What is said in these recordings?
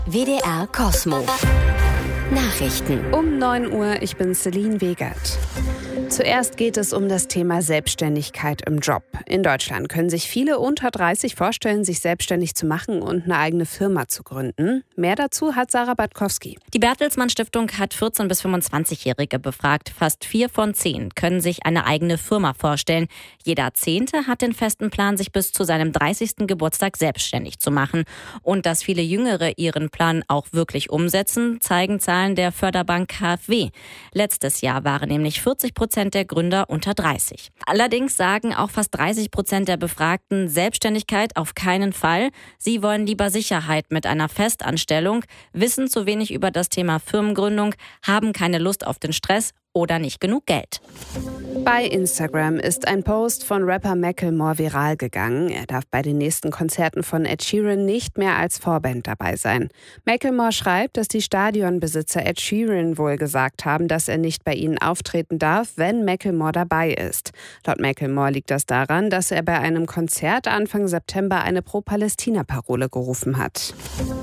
WDR Cosmo. Nachrichten. Um 9 Uhr, ich bin Celine Wegert. Zuerst geht es um das Thema Selbstständigkeit im Job. In Deutschland können sich viele unter 30 vorstellen, sich selbstständig zu machen und eine eigene Firma zu gründen. Mehr dazu hat Sarah Bartkowski. Die Bertelsmann Stiftung hat 14- bis 25-Jährige befragt. Fast 4 von 10 können sich eine eigene Firma vorstellen. Jeder 10. hat den festen Plan, sich bis zu seinem 30. Geburtstag selbstständig zu machen. Und dass viele Jüngere ihren Plan auch wirklich umsetzen, zeigen Zahlen der Förderbank KfW. Letztes Jahr waren nämlich 40% der Gründer unter 30. Allerdings sagen auch fast 30% der Befragten Selbstständigkeit auf keinen Fall. Sie wollen lieber Sicherheit mit einer Festanstellung, wissen zu wenig über das Thema Firmengründung, haben keine Lust auf den Stress oder nicht genug Geld. Bei Instagram ist ein Post von Rapper Macklemore viral gegangen. Er darf bei den nächsten Konzerten von Ed Sheeran nicht mehr als Vorband dabei sein. Macklemore schreibt, dass die Stadionbesitzer Ed Sheeran wohl gesagt haben, dass er nicht bei ihnen auftreten darf, wenn Macklemore dabei ist. Laut Macklemore liegt das daran, dass er bei einem Konzert Anfang September eine Pro-Palästina-Parole gerufen hat.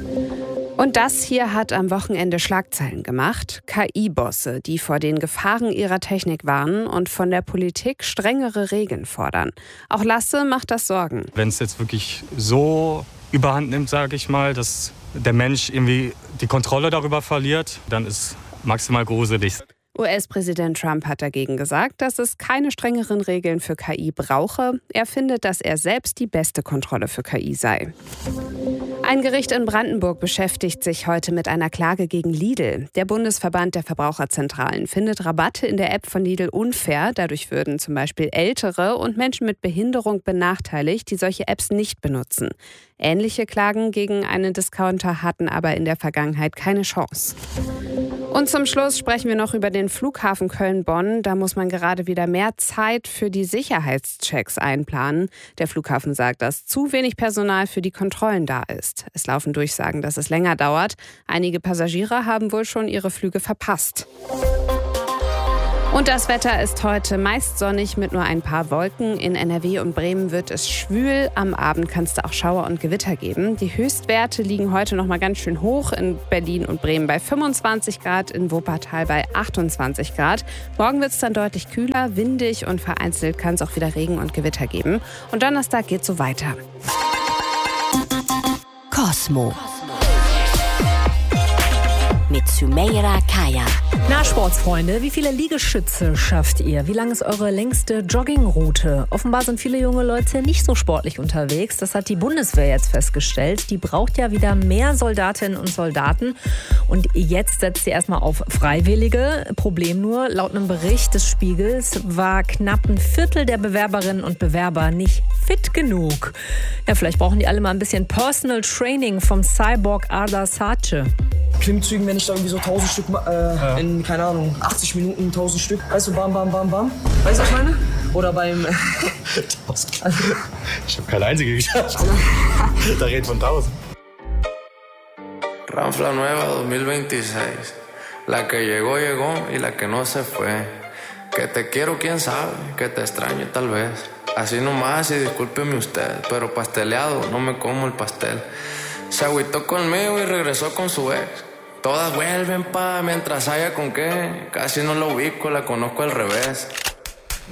Und das hier hat am Wochenende Schlagzeilen gemacht. KI-Bosse, die vor den Gefahren ihrer Technik warnen und von der Politik strengere Regeln fordern. Auch Lasse macht das Sorgen. Wenn es jetzt wirklich so überhand nimmt, sage ich mal, dass der Mensch irgendwie die Kontrolle darüber verliert, dann ist maximal gruselig. US-Präsident Trump hat dagegen gesagt, dass es keine strengeren Regeln für KI brauche. Er findet, dass er selbst die beste Kontrolle für KI sei. Ein Gericht in Brandenburg beschäftigt sich heute mit einer Klage gegen Lidl. Der Bundesverband der Verbraucherzentralen findet Rabatte in der App von Lidl unfair. Dadurch würden zum Beispiel Ältere und Menschen mit Behinderung benachteiligt, die solche Apps nicht benutzen. Ähnliche Klagen gegen einen Discounter hatten aber in der Vergangenheit keine Chance. Und zum Schluss sprechen wir noch über den Flughafen Köln-Bonn. Da muss man gerade wieder mehr Zeit für die Sicherheitschecks einplanen. Der Flughafen sagt, dass zu wenig Personal für die Kontrollen da ist. Es laufen Durchsagen, dass es länger dauert. Einige Passagiere haben wohl schon ihre Flüge verpasst. Und das Wetter ist heute meist sonnig mit nur ein paar Wolken. In NRW und Bremen wird es schwül. Am Abend kann es da auch Schauer und Gewitter geben. Die Höchstwerte liegen heute noch mal ganz schön hoch. In Berlin und Bremen bei 25 Grad, in Wuppertal bei 28 Grad. Morgen wird es dann deutlich kühler, windig und vereinzelt kann es auch wieder Regen und Gewitter geben. Und Donnerstag geht es so weiter. Cosmo. Mit Sümeyra Kaya. Na, Sportsfreunde, wie viele Liegestütze schafft ihr? Wie lang ist eure längste Joggingroute? Offenbar sind viele junge Leute nicht so sportlich unterwegs. Das hat die Bundeswehr jetzt festgestellt. Die braucht ja wieder mehr Soldatinnen und Soldaten. Und jetzt setzt sie erstmal auf Freiwillige. Problem nur, laut einem Bericht des Spiegels war knapp ein Viertel der Bewerberinnen und Bewerber nicht fit genug. Ja, vielleicht brauchen die alle mal ein bisschen Personal Training vom Cyborg Arda Sace. Klimmzügen, wenn ich da irgendwie so 1000 Stück in, keine Ahnung, 80 Minuten 1000 Stück. Weißt du, bam, bam, bam, bam. Weißt du, was ich meine? Oder beim... Ich habe keine einzige geschafft. Da redet von 1000. Ranfla Nueva 2026. La que llegó, llegó y la que no se fue. Que te quiero, quién sabe, que te extraño tal vez. Así nomás y discúlpeme usted, pero pasteleado, no me como el pastel. Se agüitó conmigo y regresó con su ex. Todas vuelven mientras haya con qué. Casi no la ubico, la conozco al revés.